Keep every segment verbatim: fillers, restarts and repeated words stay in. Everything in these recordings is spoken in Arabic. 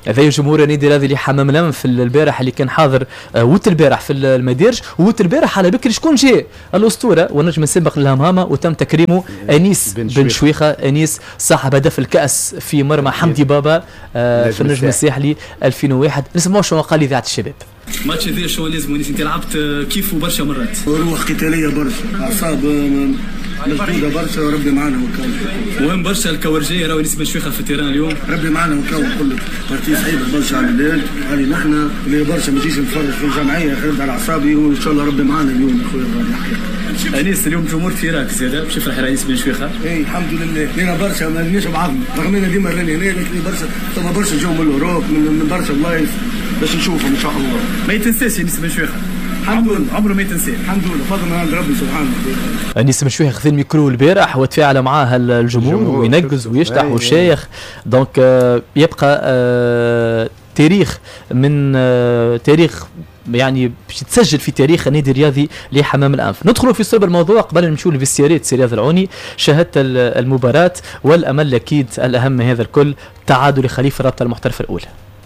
هذا جمهور النادي الرياضي اللي حمام الانف البارح اللي كان حاضر وت البارح في المديرج، وت البارح على بكري شكون جاء؟ الاسطوره والنجم السابق للهمهمه وتم تكريمه انيس بن, بن شويخه. انيس صاحب هدف الكاس في مرمى حمدي بابا آه في النجم الساحلي ألفين وواحد. نسمعوا شنو قال اذاعه الشباب. ماتش ذي شو لازم انت لعبت كيف برشا مرات، روح قتاليه برشا، اعصاب مشدوده برشا، وربي معنا وكاو. مهم برشا الكورجيه راهو نسبه شويخه في التيران اليوم، ربي معنا وكاو كل بارتي صعيبه برشا على البلاد، هذه نحن اللي برشا ما تجيش نتفرج في الجمعيه خربت على اعصابي، وان شاء الله ربي معنا اليوم اخويا غادي يحكي. انيس اليوم جمهور تيران زياده باش يفرح انيس بن شويخه. اي الحمد لله لينا برشا ما لناش بعضنا، رغم ان ديما راني هنا لكن برشا ثم برشا جو من الاوروب من برشا بلايص باش نشوفهم ان شاء الله. ما يتنساش انيس بن شويخه، الحمد لله عمره ما يتنسى، الحمد لله فضل من عند ربي سبحانه وتعالى. انيس بن شويخ خذ الميكرو البارح وتفاعل معاه الجمهور وينقز ويشطح وشايخ. دونك يبقى آه تاريخ من آه تاريخ يعني باش يتسجل في تاريخ النادي الرياضي لحمام الانف. ندخلوا في صلب الموضوع قبل نمشوا للفيستياريت. سي رياض العوني، شاهدت المباراه والامل اكيد الاهم من هذا الكل تعادل خليفه الرابطه المحترفه الاولى.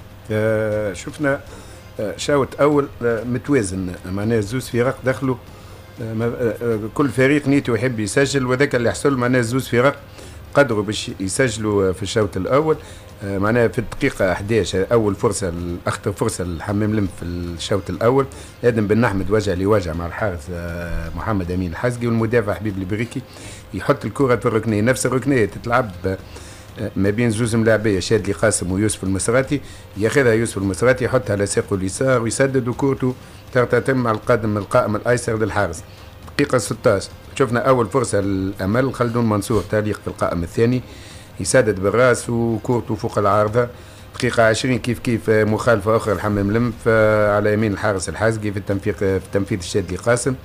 آه شفنا آه شوط اول آه متوازن، معناها زوز فرق دخلوا آه آه كل فريق نيته يحب يسجل، وذاك اللي حصل معناها زوز فرق قدروا باش يسجلوا في الشوط الاول. آه معناها في الدقيقة أحد عشر أول فرصة أخطر فرصة للحمام لم في الشوط الأول، آدم بن أحمد وجه لوجه مع الحارس آه محمد أمين الحزقي، والمدافع حبيب البريكي يحط الكرة في الركنية، نفس الركنية تتلعب آه ما بين زوز ملاعبية شادلي قاسم ويوسف المسراتي، ياخذها يوسف المسراتي يحطها على ساقه اليسار ويسدد وكورته تتم على القدم القائم الأيسر للحارس. دقيقة ستة عشر شفنا أول فرصة للأمل، خلدون منصور تعليق في القائم الثاني يسدد بالراس وكورته فوق العارضة. دقيقة عشرين كيف كيف مخالفة أخرى الحمام لمف على يمين الحارس الحازقي في التنفيذ في تنفيذ الشادلي قاسم،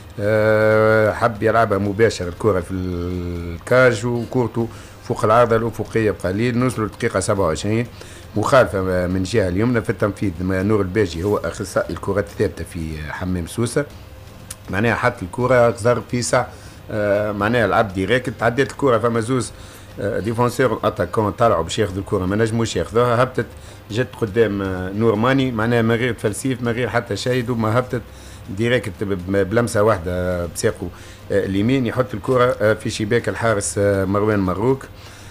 حب يلعبها مباشر الكرة في الكاج وكورته فوق العارضة الأفقية بقليل. نوصلوا لدقيقة سبعة وعشرين مخالفة من الجهة اليمنى في التنفيذ، نور الباجي هو أخصائي الكرات الثابتة في حمام سوسة، معناها حط الكرة ضرب في ساعة معناها العب ديريكت، تعديت الكرة فما زوز ديفونسير اتاكون طلعوا باش ياخذوا الكره ما نجموش ياخذوها، هبطت جت قدام نور ماني معناها من غير تفلسيف من غير حتى شيء، دوب ما هبطت ديريكت بلمسه واحده بساقه اليمين يحط الكره في شباك الحارس مروان مروك.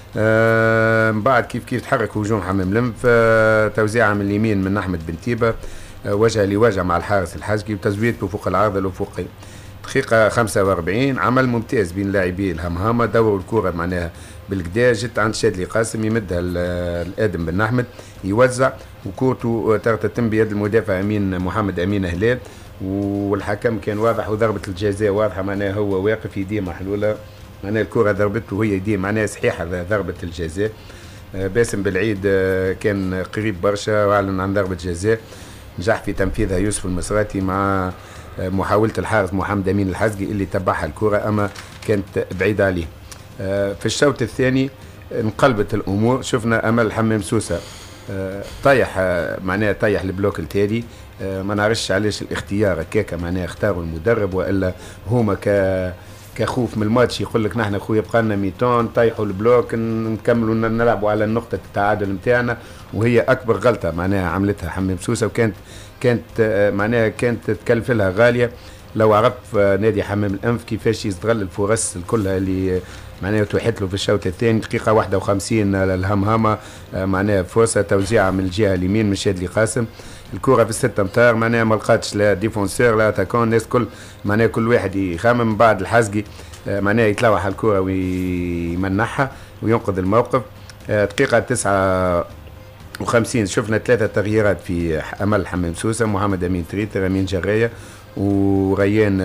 من بعد كيف كيف تحرك هجوم حمام لمف، توزيعها من اليمين من احمد بن تيبه وجه لوجه مع الحارس الحزقي وتزويدته فوق العارضه الافقيه. دقيقه خمسة وأربعين عمل ممتاز بين لاعبي الهمهمه، دوروا الكره معناها بالكدا، جت عند شادلي قاسم يمدها لآدم بن أحمد يوزع وكورته تتم بيد المدافع أمين محمد أمين هلال، والحكم كان واضح وضربة الجزاء واضحة معناها هو واقف يديه محلولة، معناها الكرة ضربته وهي يديه معناها صحيحة ضربة الجزاء. باسم بالعيد كان قريب برشا واعلن عن ضربة جزاء، نجح في تنفيذها يوسف المسراتي مع محاولة الحارس محمد أمين الحزقي اللي تبعها الكرة أما كانت بعيدة عليه. في الشوط الثاني انقلبت الامور، شفنا امل حمام سوسه طيح معناها طيح البلوك التالي، ما نعرفش علاش الاختيار هكاك معناها اختاروا المدرب والا هما ك كخوف من الماتش يقول لك نحن خويا بقى لنا ميتون طيحوا البلوك نكملوا نلعبوا على النقطه التعادل نتاعنا، وهي اكبر غلطه معناها عملتها حمام سوسه، وكانت كانت معناها كانت تكلف لها غاليه. لو عرف نادي حمام الانف كيفاش يستغل الفرص كلها اللي معناها توحت له في الشوط الثاني. دقيقة واحد وخمسين الهمهمة معناها فرصة توزيعها من الجهة اليمين من شادلي قاسم، الكرة في الستة امتار معناها ما لقاتش لا ديفونسير لا اتاكون، الناس كل معناها كل واحد يخمم، من بعد الحزقي معناها يتلوح الكرة ويمنحها وينقذ الموقف. دقيقة تسعة وخمسين شفنا ثلاثة تغييرات في أمل حمام سوسة، محمد أمين تريتر أمين جراية وريان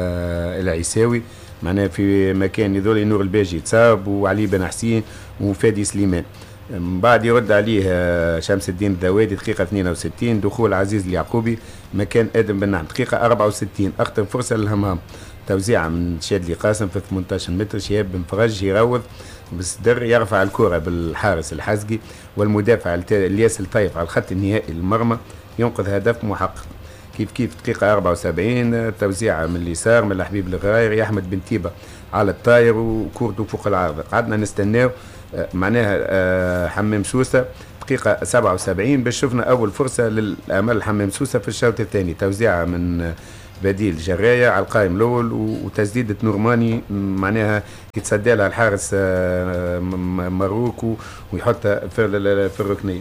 العيساوي معناها في مكان يذول نور الباجي تصاب وعلي بن حسين وفادي سليمان، من بعد يرد عليه شمس الدين الذوادي. دقيقة اثنين وستين دخول عزيز اليعقوبي مكان آدم بن نعم. دقيقة أربعة وستين أخطر فرصة للهمهام، توزيعة من شادلي قاسم في ثمانية عشر متر، شهاب بن فرج يروض بالصدر يرفع الكرة بالحارس الحزقي والمدافع الياس الطيف على الخط النهائي للمرمى ينقذ هدف محقق. كيف كيف دقيقة أربعة وسبعين توزيعة من اليسار من الحبيب الغراير يا أحمد بن تيبة على الطاير وكورته فوق العارضة، قعدنا نستناو معناها حمام سوسه دقيقه سبعة وسبعين باش شفنا اول فرصه للامل حمام سوسه في الشوط الثاني، توزيعه من بديل جرايه على القائم الاول وتسديده نورماني معناها يتصدى لها الحارس مروك ويحطها في في الركنيه.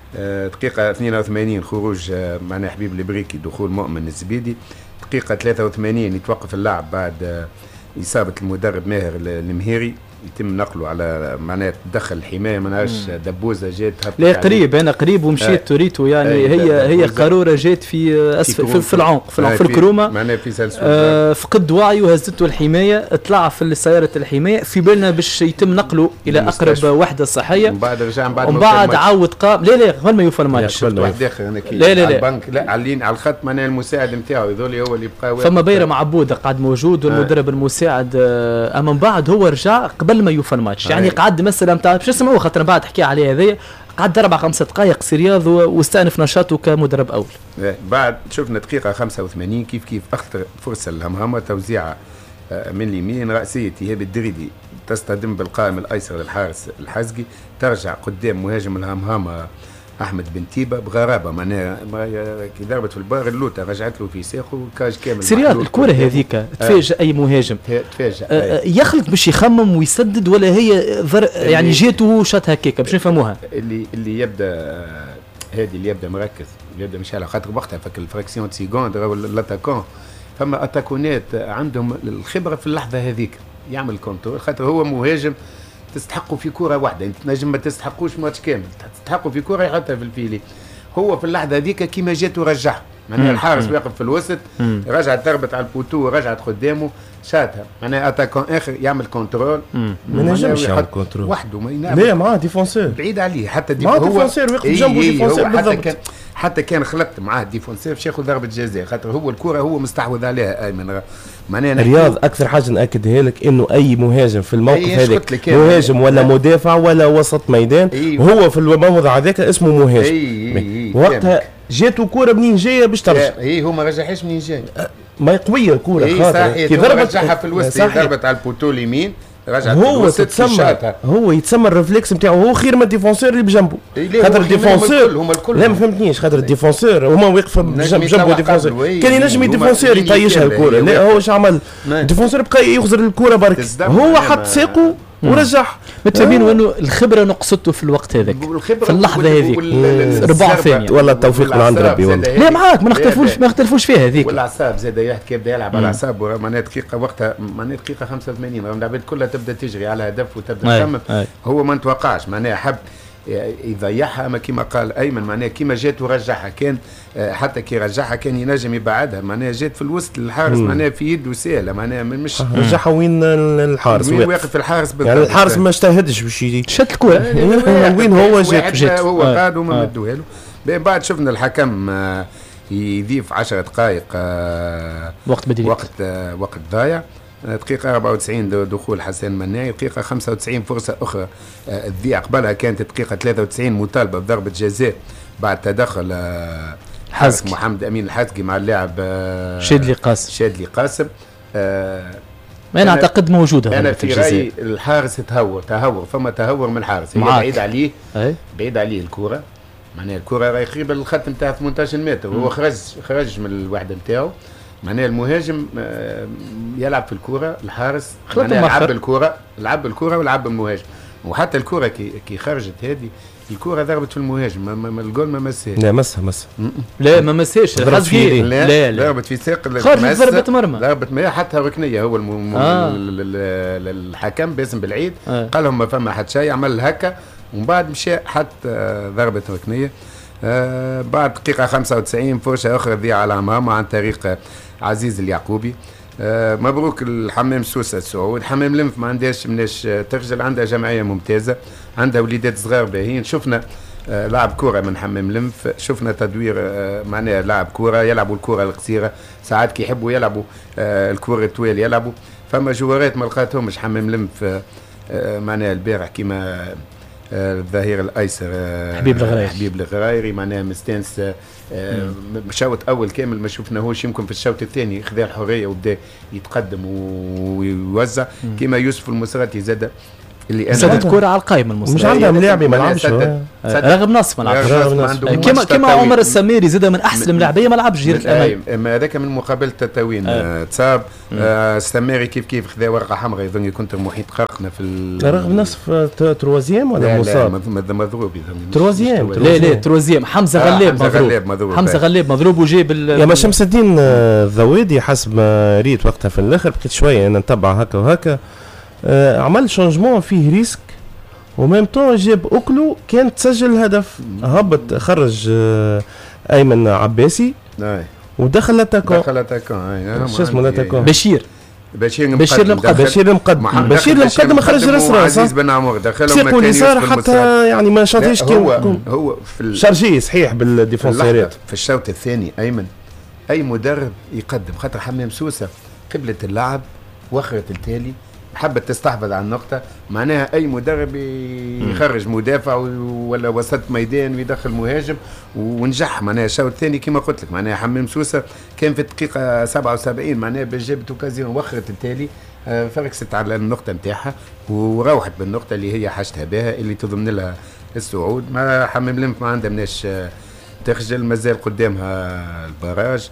دقيقه اثنين وثمانين خروج معناها حبيب البريكي، دخول مؤمن الزبيدي. دقيقه ثلاثة وثمانين يتوقف اللعب بعد اصابه المدرب ماهر المهيري، يتم نقله على معناها تدخل الحمايه ما نعرفش دبوزه جات لا قريب انا قريب ومشيت آه توريتو يعني آه هي هي قاروره جات في اسفل في, في العنق في, آه في الكرومه معناها في آه فقد وعي وهزته الحمايه، طلع في سياره الحمايه في بالنا باش يتم نقله الى اقرب وحده صحيه، ومن بعد رجع من بعد ومن بعد عاود قام لا لا قبل ما يوفى الماتش واحد اخر انا كي لا لا لا البنك لا علين على الخط معناها المساعد نتاعو يظل هو اللي بقى فما بيرم عبوده قاعد موجود والمدرب آه المساعد آه اما من بعد هو رجع قبل ما يوفى الماتش يعني قعد مثلا نتاع باش نسمعوه خاطر بعد تحكي عليه هذايا قعد أربع خمسة دقائق في رياض واستأنف نشاطه كمدرب أول. بعد شفنا دقيقة خمسة وثمانين كيف كيف أخطر فرصة للهمهمة، توزيعة من اليمين رأسية إيهاب الدريدي تصطدم بالقائم الأيسر للحارس الحزقي، ترجع قدام مهاجم الهمهمة أحمد بن تيبة بغرابة معناها كي ضربت في البار اللوطة رجعت له في ساقه كاج كامل. سرياض الكرة هذيك تفاجئ أي مهاجم تفاجئ آه يخلط باش يخمم ويسدد ولا هي ذر يعني جاته شات هكاك باش نفهموها. اللي اللي يبدا هذه اللي يبدا مركز يبدا مش على خاطر وقتها فك الفراكسيون سيكوند راهو لاتاكون فما اتاكونات عندهم الخبرة في اللحظة هذيك يعمل كونترول خاطر هو مهاجم تستحقوا في كرة واحدة، انت نجم ما تستحقوش ماتش كامل، تستحقوا في كرة يحطها في الفيلي. هو في اللحظة هذيك كيما جاته رجعها، معناها الحارس واقف في الوسط رجعت ضربت على البوتو ورجعت قدامه شاتها، معناها اتاكون اخر يعمل كنترول ما نجمش يعمل كنترول وحده ما ينام لا معاه ديفونسور بعيد عليه حتى دي هو ديفونسور واقف جنبه ديفونسور حتى كان حتى كان خلطت معاه ديفونسور باش ياخذ ضربة جزاء خاطر هو الكرة هو مستحوذ عليها ايمن. معناها رياض اكثر حاجه ناكدها لك انه اي مهاجم في الموقف هذاك مهاجم ولا مدافع ولا وسط ميدان هو في الموضع هذاك اسمه مهاجم. وقتها جاته كرة منين جايه باش ترجع اي هو ما رجعهاش منين جاي ما قويه الكرة إيه خاطر كي ضربت رجعها في الوسط ضربت على البوتو اليمين رجعت هو تتسمى هو يتسمى الريفلكس نتاعو هو خير من الديفونسور اللي بجنبه خاطر الديفونسور هما الكل لا ما فهمتنيش خاطر الديفونسور هما واقف بجنبه ديفونسور كان ينجم الديفونسور يطيشها الكرة لا هو اش عمل الديفونسور بقى يخزر الكرة برك هو حط ساقه ورجع متفقين وانه الخبره نقصته في الوقت هذاك في اللحظه هذيك ربع ثانيه والله التوفيق من عند ربي والله لا معاك ما نختلفوش ما نختلفوش فيها هذيك والاعصاب زاد يحكي يبدا يلعب على الاعصاب معناها دقيقه وقتها معناها دقيقه خمسة وثمانين العباد كلها تبدا تجري على هدف وتبدا تخمم هو ما نتوقعش معناها حب يضيعها اما كما قال ايمن معناها كما جات ورجعها كان حتى كي رجعها كان ينجم يبعدها معناها جات في الوسط للحارس معناها في يده سهله معناها مش رجعها وين الحارس وين واقف الحارس يعني الحارس ما اجتهدش باش شد الكره وين هو جات جات هو قاد وما مدوها له. بعد شفنا الحكم يضيف عشر دقائق وقت بديل وقت وقت ضايع. دقيقة أربعة وتسعين دخول حسن مناعي، دقيقة خمسة وتسعين فرصة أخرى تضيع قبلها كانت دقيقة ثلاثة وتسعين مطالبة بضربة جزاء بعد تدخل حزقي محمد أمين الحزقي مع اللاعب شادلي قاسم شادلي قاسم أنا, أنا أعتقد موجودة أنا في رأيي الحارس تهور تهور فما تهور من الحارس هي بعيد عليه أي؟ بعيد عليه الكرة معناها الكرة راهي قريبة للخط نتاع ثمانية عشر متر وهو خرج خرج من الوحدة نتاعو معناها المهاجم يلعب في الكرة الحارس يلعب بالكرة لعب بالكرة ولعب بالمهاجم وحتى الكرة كي كي خرجت هذه الكرة ضربت في المهاجم ما, ما الجول ما مساش لا مسها مسها لا ما مساش الحزقي لا لا, لا ضربت في ساق خرجت ضربة مرمى ضربت ما حتى ركنية هو الم... آه. الحكم باسم بالعيد آه. قال لهم ما فما حتى شيء عمل هكا ومن بعد مشى حتى ضربة ركنية. آه بعد دقيقة خمسة وتسعين فرصة أخرى تضيع على أمامه عن طريق عزيز اليعقوبي. آه مبروك الحمام سوسة السعود. حمام لنف ما عندهاش مناش تخجل عندها جمعية ممتازة عندها وليدات صغار باهين شفنا آه لعب كرة من حمام لنف شفنا تدوير آه معناها لعب كرة يلعبوا الكرة القصيرة ساعات كي يحبوا يلعبوا آه الكرة الطويل يلعبوا فما جوارات ما لقاتهمش حمام لنف آه آه معناها البارح كيما الظهير الايسر حبيب الغرايري حبيب الغرايري معناها مستانس شوط اول كامل ما شفناهوش يمكن في الشوط الثاني خذا الحريه وبدا يتقدم ويوزع كما يوسف المسراتي زاد اللي انا زادت كره على القائمه المصريه مش عندها ملاعبي ما لعبش رغم نص ما لعبش كما كما عمر السميري زاد من احسن الملاعبيه ما لعبش جيل الامام هذاك من مقابله التتاوين آه. تصاب آه السميري كيف كيف خذا ورقه حمراء يظن كنت محيط خرقنا في رغم نصف تروازيام ولا مصاب مضروب تروازيام لا لا تروازيام حمزه غلاب مضروب حمزه غلاب مضروب وجاب يا ما شمس الدين الذوادي حسب ما ريت وقتها في الاخر بقيت شويه انا نتبع هكا وهكا آه عمل شانجمون فيه ريسك وميم طون جاب اوكلو كان تسجل هدف هبط خرج آه ايمن عباسي اي ودخل اتاكون دخل اتاكون شو اسمه الاتاكون بشير بشير بشير المقدم بشير المقدم بشير المقدم خرج راس راس عزيز بن عمر دخلهم مكان يسار حتى يعني ما شاطيش هو هو في شارجي صحيح بالديفونسيرات في الشوط الثاني ايمن اي مدرب يقدم خاطر حمام سوسه قبلة اللعب وخرت التالي حبت تستحفظ على النقطة معناها أي مدرب يخرج مدافع ولا وسط ميدان ويدخل مهاجم ونجح معناها الشوط الثاني كما قلت لك معناها حمام سوسة كان في الدقيقة سبعة وسبعين معناها جابت اوكازيون وخرت التالي فركست على النقطة نتاعها وروحت بالنقطة اللي هي حاجتها بها اللي تضمن لها الصعود. ما حمام لمف ما عندها مناش تخجل مازال قدامها البراج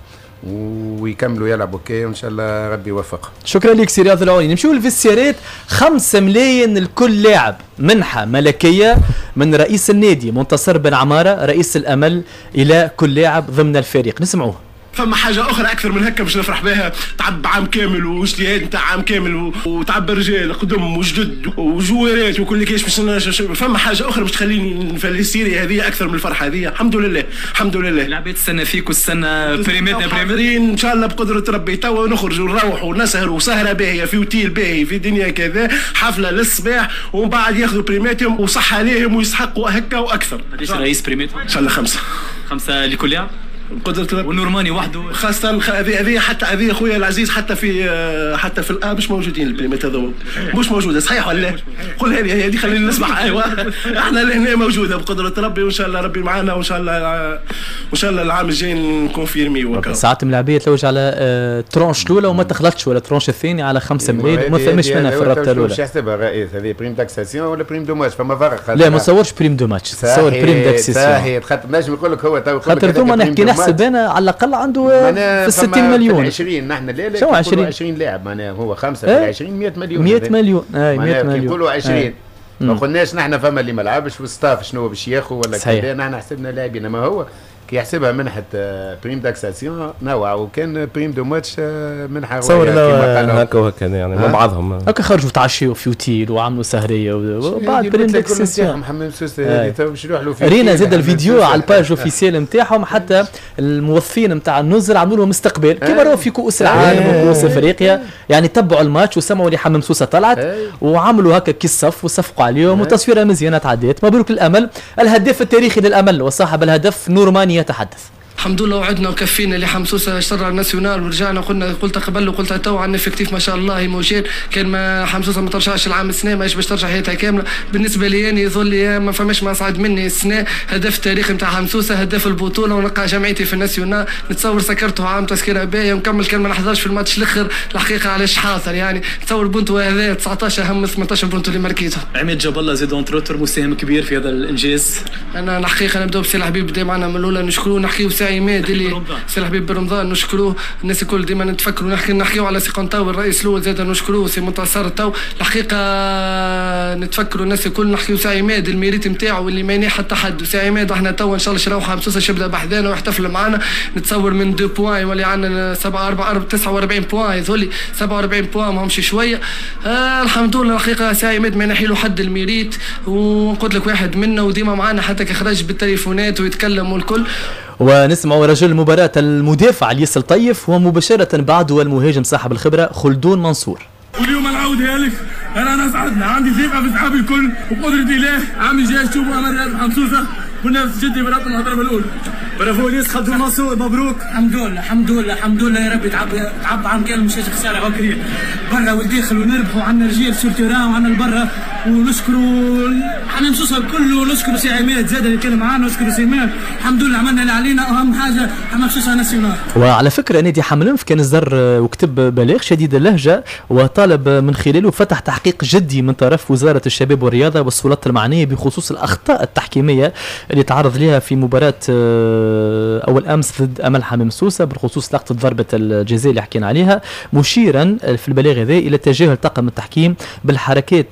ويكملوا يلعبوا كي وان شاء الله ربي يوفقهم. شكرا لك سي رياض العوني. نمشيو للفيسيرات. خمسة ملايين لكل لاعب منحة ملكية من رئيس النادي منتصر بن عمارة رئيس الأمل إلى كل لاعب ضمن الفريق. نسمعوه. فما حاجة أخرى أكثر من هكا باش نفرح بها. تعب عام كامل واجتهاد نتاع عام كامل وتعب رجال قدم وجدد وجوارات وكل كيش باش فما حاجة أخرى باش تخليني في السيري هذه أكثر من الفرحة هذه. الحمد لله الحمد لله. لعبت السنة فيك والسنة بريميتنا بريميتين إن شاء الله بقدرة ربي توا نخرج ونروح ونسهر وسهرة باهية في اوتيل باهي في دنيا كذا حفلة للصباح ومن بعد ياخذوا بريميتهم وصح عليهم ويسحقوا هكا وأكثر. قديش رئيس بريميتهم؟ إن شاء الله خمسة. خمسة لكل لاعب؟ قدرة ونورماني وحده خاصة هذه هذه حتى هذه اخويا العزيز حتى في حتى في الآن مش موجودين البريميت هذول مش موجودة صحيح ولا لا؟ قل هذه هذه خلينا نسمع ايوه احنا لهنا موجودة بقدرة ربي وان شاء الله ربي معنا وان شاء الله وان شاء الله العام الجاي نكونفيرمي وكذا. ساعات ملاعبية تلوج على ترونش الأولى وما تخلطش ولا ترونش الثاني على خمسة ملايين وما فهمش منها في الرابطة الأولى. مش يحسبها الرئيس هذه بريم داكساسيون ولا بريم دو ماتش فما فرق. لا ما تصورش بريم دو ماتش تصور بريم داكساسيون. صحيح خاطر نجم نقول لك هو تو خاطر ثم نحكي نحسب انا على الأقل عنده في ستين مليون. عشرين نحن لا لا شو عشرين عشرين لاعب معناها هو خمسة في عشرين مئة مليون. مئة مليون اي مئة مليون. نقولوا عشرين ما قلناش نحن فما اللي ما لعبش والستاف شنو باش ياخذ ولا كذا نحن حسبنا لاعبين ما هو كي يحسبها منحة بريم داكساسيون نوع وكان بريم دو ماتش منحة تصور هكا وهكا يعني مع بعضهم هكا خرجوا تعشيوا في اوتيل وعملوا سهريه وبعد بريم داكساسيون محمد سوسه باش يروح له في رينا زاد الفيديو على الباج اوفيسيال نتاعهم حتى الموظفين نتاع النزر عملوا لهم استقبال كيما راهو في كؤوس العالم وكؤوس افريقيا يعني تبعوا الماتش وسمعوا اللي حمام سوسه طلعت وعملوا هكا كي الصف وصفقوا عليهم وتصويره مزيانه تعديت. مبروك الامل الهداف التاريخي للامل وصاحب الهدف نورماني يتحدث. الحمد لله وعدنا وكفينا اللي حمسوسه اشترى الناسيونال ورجعنا قلنا قلت قبل وقلت تو عن افكتيف ما شاء الله موجود كان ما حمسوسه ما ترجعش العام السنه ماهيش باش ترجع حياتها كامله. بالنسبه لي يعني يظل لي ما فماش ما صعد مني السنه هدف تاريخي نتاع حمسوسه هدف البطوله ونلقى جمعيتي في الناسيونال نتصور سكرته عام تسكيره باهيه ونكمل كان ما نحضرش في الماتش الاخر الحقيقه علاش حاصل يعني تصور بونتو هذا تسعطاش اهم ثمنطاش بونتو اللي ماركيته. عماد جاب الله زيد اونتروتر مساهم كبير في هذا الانجاز. انا الحقيقه نبداو بسي الحبيب بدا معنا من الاولى نشكروه نحكيو سي عماد اللي سي الحبيب برمضان نشكروه الناس الكل ديما نتفكروا نحكي نحكيو على سي قنطاوي الرئيس الاول زاد نشكروه سي منتصر تو الحقيقه نتفكروا الناس الكل نحكيو سي عماد الميريت نتاعو اللي ما ينحي حتى حد وسي عماد احنا تو ان شاء الله شراو حمسوسه يبدا بحذانا ويحتفل معنا نتصور من دو بوان يولي عندنا سبعة أربعة تسعة وأربعين بوان يظهر سبعة وأربعين بوان ماهمش شويه. آه الحمد لله الحقيقه سي عماد ما ينحي له حد الميريت ونقول لك واحد منا وديما معنا حتى كخرج بالتليفونات ويتكلم والكل. ونسمع رجل المباراة المدافع الياس الطيف ومباشرة بعده المهاجم صاحب الخبرة خلدون منصور. واليوم العودة لك أنا أنا سعدنا عندي ثقة في أصحابي الكل وقدرة الله عامل جاي تشوفوا أمر حمسوسة ونفس جدي برات من الضربة الأولى. برافو الياس خلدون منصور مبروك. الحمد لله الحمد لله الحمد لله يا ربي تعب تعب عن كلمة مش خسارة بكري برا والداخل ونربحوا عنا رجال سور تيران وعنا البرا ونشكروا حمام سوسه الكل ونشكروا سي عماد زاد اللي كان معانا ونشكروا سي مال الحمد لله عملنا اللي علينا اهم حاجه حمام سوسه ناسيونال. وعلى فكره نادي حملنف كان زر وكتب بلاغ شديد اللهجه وطالب من خلاله فتح تحقيق جدي من طرف وزاره الشباب والرياضه والسلطات المعنيه بخصوص الاخطاء التحكيميه اللي تعرض لها في مباراه اول امس ضد امل حمام سوسه بالخصوص لقطه ضربه الجزاء اللي حكينا عليها، مشيرا في البلاغ هذا الى تجاهل طاقم التحكيم بالحركات